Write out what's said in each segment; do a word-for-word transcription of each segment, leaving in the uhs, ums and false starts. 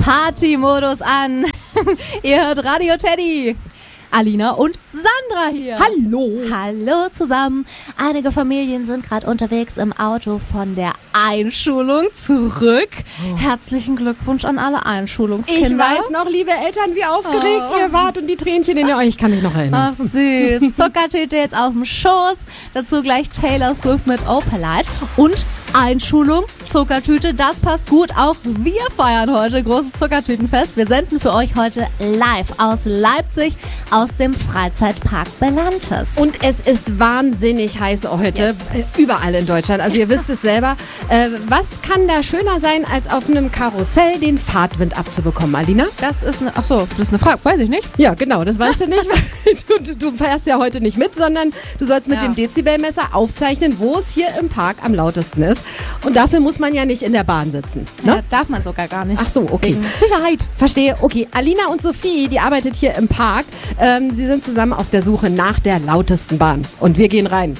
Party-Modus an. Ihr hört Radio Teddy. Alina und Sandra hier. Hallo. Hallo zusammen. Einige Familien sind gerade unterwegs im Auto von der Einschulung zurück. Oh. Herzlichen Glückwunsch an alle Einschulungskinder. Ich weiß noch, liebe Eltern, wie aufgeregt oh. ihr wart und die Tränchen in der Augen. Ich kann mich noch erinnern. Ach süß. Zuckertüte jetzt auf dem Schoß. Dazu gleich Taylor Swift mit Opalite. Und Einschulung, Zuckertüte, das passt gut. Auch wir feiern heute großes Zuckertütenfest. Wir senden für euch heute live aus Leipzig, aus dem Freizeitpark Belantes. Und es ist wahnsinnig heiß heute, yes. überall in Deutschland. Also ihr wisst es selber. Äh, was kann da schöner sein, als auf einem Karussell den Fahrtwind abzubekommen, Alina? Das ist eine, ach so, das ist eine Frage, weiß ich nicht. Ja, genau, das weißt du nicht. du, du fährst ja heute nicht mit, sondern du sollst mit ja. dem Dezibelmesser aufzeichnen, wo es hier im Park am lautesten ist. Und dafür muss man ja nicht in der Bahn sitzen. Ne? Ja, darf man sogar gar nicht. Ach so, okay. Wegen Sicherheit. Verstehe. Okay, Alina und Sophie, die arbeitet hier im Park. Ähm, sie sind zusammen auf der Suche nach der lautesten Bahn. Und wir gehen rein.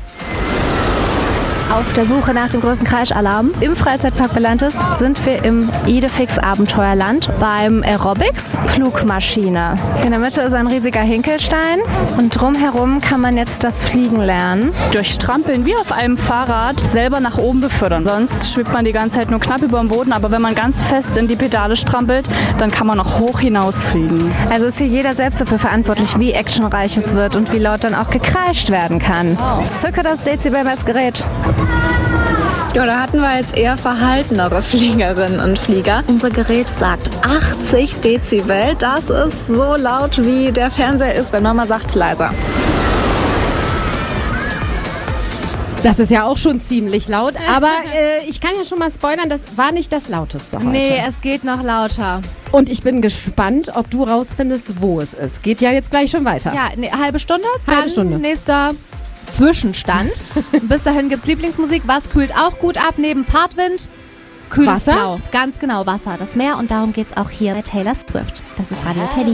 Auf der Suche nach dem größten Kreischalarm im Freizeitpark Belantes sind wir im Idefix Abenteuerland beim Aerobics Flugmaschine. In der Mitte ist ein riesiger Hinkelstein und drumherum kann man jetzt das Fliegen lernen. Durch Strampeln wie auf einem Fahrrad selber nach oben befördern. Sonst schwebt man die ganze Zeit nur knapp über dem Boden, aber wenn man ganz fest in die Pedale strampelt, dann kann man auch hoch hinausfliegen. Also ist hier jeder selbst dafür verantwortlich, wie actionreich es wird und wie laut dann auch gekreischt werden kann. Wow. Zücke das Dezibelmessgerät. Ja, da hatten wir jetzt eher verhaltenere Fliegerinnen und Flieger. Unser Gerät sagt achtzig Dezibel. Das ist so laut, wie der Fernseher ist, wenn Mama sagt, leiser. Das ist ja auch schon ziemlich laut, aber äh, ich kann ja schon mal spoilern, das war nicht das Lauteste heute. Nee, es geht noch lauter. Und ich bin gespannt, ob du rausfindest, wo es ist. Geht ja jetzt gleich schon weiter. Ja, eine halbe Stunde, halbe dann Stunde. Nächster Zwischenstand. Bis dahin gibt's Lieblingsmusik. Was kühlt auch gut ab neben Fahrtwind? Kühles Wasser? Blau. Ganz genau, Wasser. Das Meer und darum geht's auch hier bei Taylor Swift. Das ist Radio Teddy.